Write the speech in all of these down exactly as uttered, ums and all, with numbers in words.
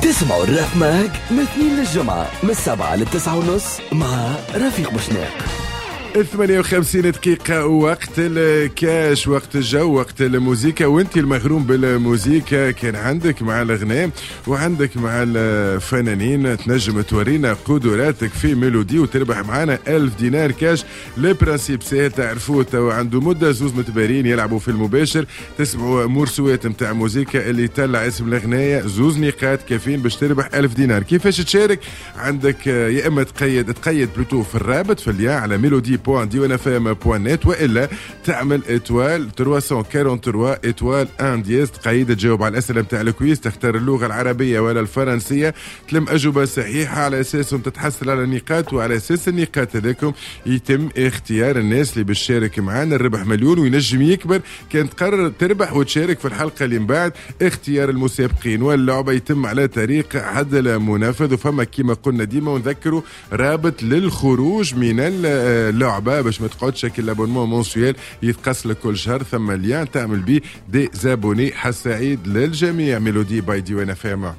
تسمعوا الراب ماج من اثنين للجمعة من السبعة للتسعة ونص مع رفيق بوشناق. ثمانية وخمسين دقيقة وقت الكاش، وقت الجو، وقت الموسيقى. وانت المغروم بالموسيقى كان عندك مع الغناء وعندك مع الفنانين تنجم تورينا قدراتك في ميلودي وتربح معنا ألف دينار كاش. البرانسيب سهل تعرفوه، تو عنده مدة زوز متبارين يلعبوا في المباشر، تسمعوا مرسوات متاع موسيقى اللي يطلع اسم الغناية، زوز نقاط كافيين باش تربح ألف دينار. كيفاش تشارك؟ عندك يا اما تقيد تقيد بلوتو في الرابط في اللي على ميلودي بوان دي وانا فاهم بوان نت، والا تعمل اتوال ثلاثمية وثلاثة وأربعين اتوال ان ديز، تقيد تجاوب على الاسئله نتاع الكويز، تختار اللغه العربيه ولا الفرنسيه، تلم اجوبه صحيحه، على اساسهم تتحصل على النقاط، وعلى اساس النقاط هذاكم يتم اختيار الناس اللي باش تشارك معنا. الربح مليون وينجم يكبر كان تقرر تربح وتشارك في الحلقه اللي من بعد. اختيار المسابقين واللعبه يتم على طريق عدل منفذ، وفما كيما قلنا ديما ونذكروا رابط للخروج من اللعبه باش ما تقعدش كل ابونمون مونسيال يتقص لك كل شهر، ثم ليان تعمل بيه دي زابوني. حس سعيد للجميع. ميلودي باي دي وانا فاهمه.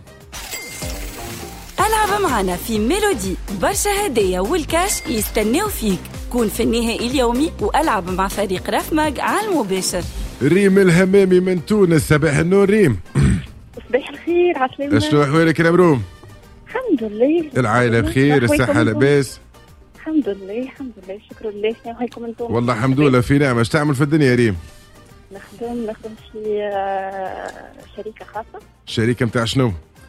العب معنا في ميلودي، برشا هدايا والكاش يستناو فيك. كون في النهائي اليومي والعب مع فريق رفماج على المباشر. ريم الهمامي من تونس، صباح النور ريم. صباح الخير، عسلامة. شنو احوالك يا مروم؟ الحمد لله. العائله بخير، الصحه لاباس؟ الحمد لله الحمد لله، شكرا لله. هايكم انتم؟ والله الحمد لله في نعمه. اش تعمل في الدنيا يا ريم؟ نخدم نخدم في شركه خاصه. شركه نتاع شنو؟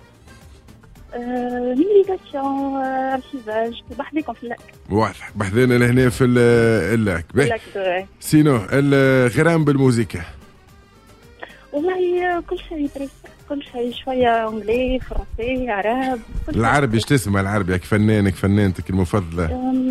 نيفيغاسيون ارشيفاج، بحذيكم في اللاك. واضح، بحذينا لهنا في اللاك. اللاك سينو الغرام بالموسيقى؟ والله كل شيء يدرس، كل شيء، شويه انجلي، فرنسي، عرب. العربي ايش تسمع العربي؟ فنانك فنانتك المفضله؟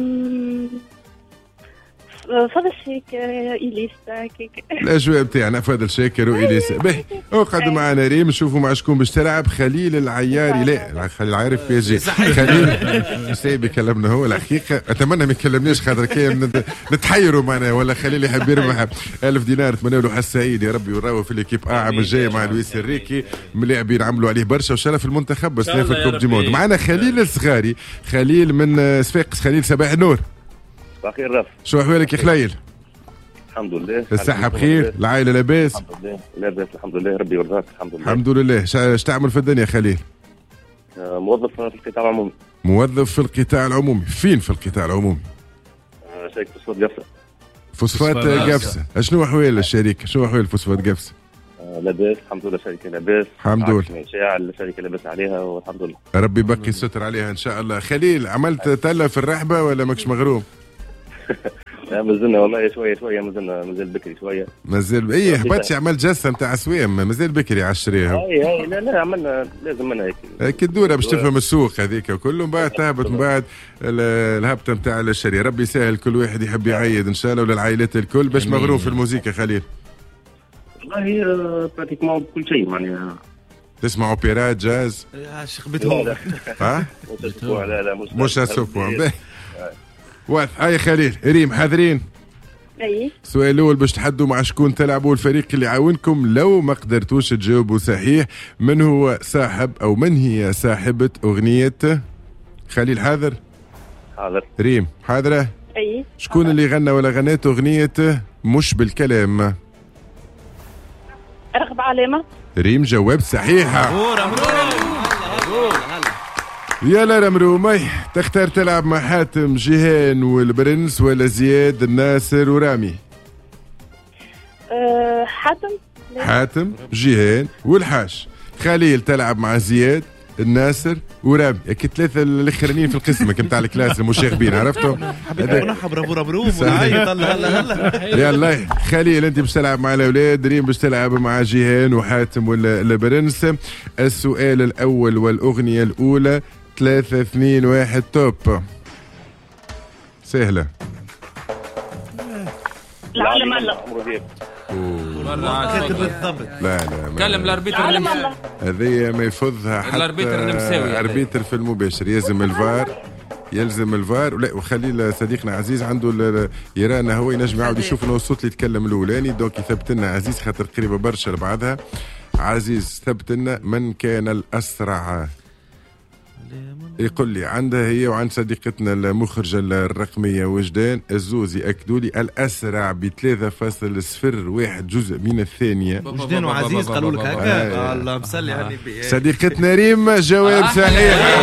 فضل شاكر، إليسا، كيك. الأجواء بتاعنا فضل شاكر وإليسا. باهي اقعد معنا ريم، نشوفوا مع شكون باش تلعب. خليل العياري، لا خليل العياري في بي جي. خليل سايب يكلمنا هو الحقيقة، أتمنى ما يكلمنيش خاطر كان نتحيروا معنا، ولا خليل يحب يربح ألف دينار. نتمنى له حس سعيد يا ربي، وراو في الكيب عام الجاي مع لويس الريكي، ملاعبين عملوا عليه برشا وشرف المنتخب بس في الكوب دي موند. معنا خليل الصغاري، خليل من صفاقس. خليل صباح النور. بخير رف. شو احوالك يا خليل؟ الحمد لله. الصحة بخير؟ العائلة لاباس؟ الحمد لله لاباس الحمد لله، ربي يرضاك. الحمد لله الحمد لله. اش تعمل في الدنيا خليل؟ آه موظف في القطاع العمومي. موظف في القطاع العمومي، فين في القطاع العمومي؟ آه شركة فوسفات قفصة. فوسفات قفصة. شنو احوال الشركة؟ شنو احوال فوسفات قفصة؟ آه لاباس الحمد لله، شركة لاباس. الحمد لله. شاعة الشركة لاباس عليها والحمد لله. ربي يبقي الستر عليها ان شاء الله. خليل عملت تلا في الرحبة ولا ماكش مغروم؟ لا مازلنا والله شويه شويه، مازلنا مازال بكري شويه. مازال ايه هبطش عمل جسه نتاع سويم، مازال بكري على الشريها. اي اي لا لا عملنا لازم منها هيك كدوره باش تفهم السوق هذيك وكله، من بعد تهبط من بعد الهبطه نتاع الشريه. ربي يسهل، كل واحد يحب يعيد ان شاء الله وللعائلات الكل. باش مغروم في الموسيقى خليل؟ والله براتيكمون بكل شيء معناها. تسمع اوبيرات جاز؟ شيخ بيتهوفن. ها؟ لا لا مش مش اسوبوان. واضح. هاي خليل ريم حاضرين؟ اي. السؤال الاول باش تحدوا مع شكون تلعبوا، الفريق اللي يعاونكم لو ما قدرتوش تجاوبوا صحيح. من هو صاحب او من هي صاحبة اغنية خليل؟ حاضر؟ حاضر. ريم حاضرة؟ اي. شكون اللي غنى ولا غنت اغنية مش بالكلام؟ رغب علامة. ريم جواب صحيحة. يا لا رمرومي، تختار تلعب مع حاتم جيهان والبرنس ولا زياد الناصر ورامي؟ أه حاتم. حاتم جيهان والحاش. خليل تلعب مع زياد الناصر ورامي، اكيد ثلاثه الاخرانيين في القسم نتاع الكلاس المشاغبين، عرفتوا؟ حبيت نحب برافو برافو ونعيط. هلا هلا يلا خليل انت باش تلعب مع الاولاد، ريم باش تلعب مع جيهان وحاتم والبرنس. السؤال الاول والاغنيه الاولى ثلاثة اثنين واحد توب. سهلة. العالم الله. كاتب بالضبط. لا لا كلم الاربيتر النمساوي. هذه ما يفضها حتى الاربيتر النمساوي. اربيتر في المباشر يلزم الفار، يلزم الفار. لا وخليل صديقنا عزيز عنده يرانا هو ينجم يعاود يشوف انه الصوت اللي يتكلم الاولاني، دونك يثبت لنا عزيز خاطر قريبه برشا لبعضها. عزيز ثبت لنا من كان الاسرع. يقول لي عندها هي وعند صديقتنا المخرجة الرقمية وجدان الزوز يأكدوا لي الأسرع ب ثلاثة فاصلة صفر واحد جزء من الثانية. وجدان وعزيز قالوا لك هكا. الله مسلي عليه. صديقتنا ريم جواب صحيح.